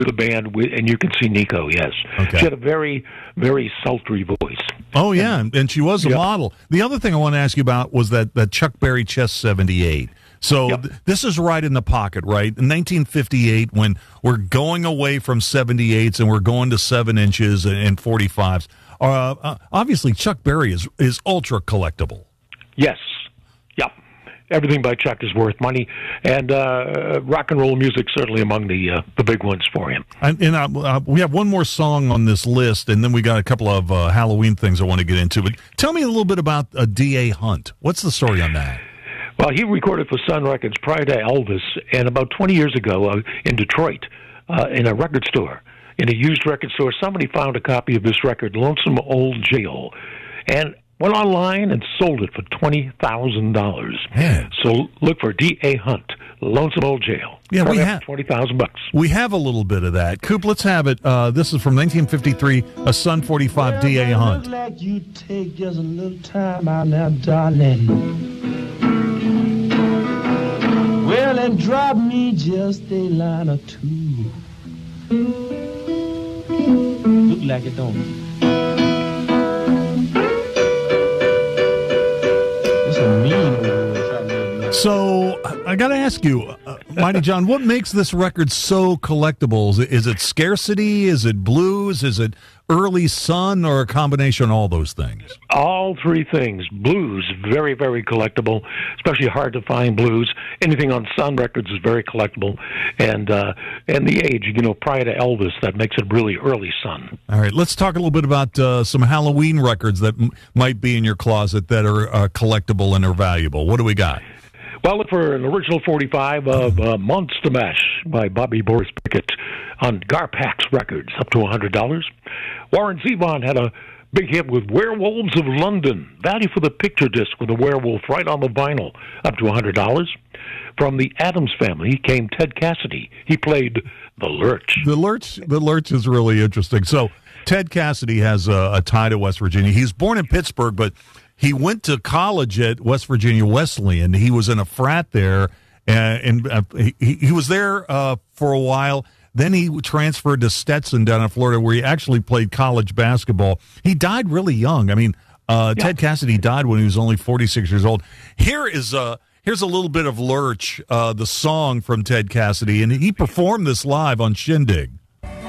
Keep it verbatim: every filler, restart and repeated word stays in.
the band, with, and you can see Nico, yes. Okay. She had a very, very sultry voice. Oh, yeah, and, and she was a Yep. model. The other thing I want to ask you about was that, that Chuck Berry Chess seventy-eight. So Yep. th- this is right in the pocket, right? In nineteen fifty-eight, when we're going away from seventy-eights and we're going to seven inches and, and forty-fives, uh, uh, obviously Chuck Berry is, is ultra collectible. Yes. Yep. Everything by Chuck is worth money, and uh, rock and roll music certainly among the uh, the big ones for him. And, and uh, uh, we have one more song on this list, and then we got a couple of uh, Halloween things I want to get into. But tell me a little bit about uh, D A Hunt. What's the story on that? Well, he recorded for Sun Records prior to Elvis, and about twenty years ago uh, in Detroit, uh, in a record store, in a used record store, somebody found a copy of this record, Lonesome Old Jail, and went online and sold it for twenty thousand dollars. So look for D A Hunt, Lonesome Old Jail. Yeah, we Probably have twenty thousand bucks. We have a little bit of that. Coop, let's have it. Uh, this is from nineteen fifty-three, a Sun forty-five D A Hunt. Look like you take just a little time out now, darling. Well, and drop me just a line or two. Look like it, don't it? It's a mean old. So I got to ask you, uh, Mighty John, what makes this record so collectible? Is it, is it scarcity? Is it blues? Is it early Sun, or a combination of all those things? All three things. Blues, very, very collectible, especially hard to find blues. Anything on Sun Records is very collectible. And uh, and the age, you know, prior to Elvis, that makes it really early Sun. All right, let's talk a little bit about uh, some Halloween records that m- might be in your closet that are uh, collectible and are valuable. What do we got? Well, look for an original forty-five of uh, Monster Mash by Bobby Boris Pickett on Garpax Records, up to one hundred dollars. Warren Zevon had a big hit with Werewolves of London. Value for the picture disc with a werewolf right on the vinyl, up to one hundred dollars. From the Addams Family came Ted Cassidy. He played the Lurch. The Lurch, the Lurch is really interesting. So Ted Cassidy has a, a tie to West Virginia. He's born in Pittsburgh, but he went to college at West Virginia Wesleyan. He was in a frat there, and, and uh, he, he was there uh, for a while. Then he transferred to Stetson down in Florida, where he actually played college basketball. He died really young. I mean, uh, yeah. Ted Cassidy died when he was only forty-six years old. Here is a here's a little bit of Lurch, uh, the song from Ted Cassidy, and he performed this live on Shindig.